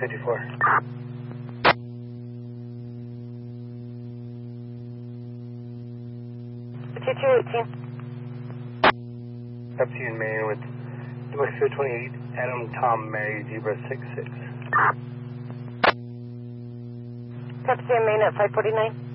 54. Pepsi in Maine with Mexico 28, Adam Tom Mary Zebra 66. Pepsi in Maine at 549.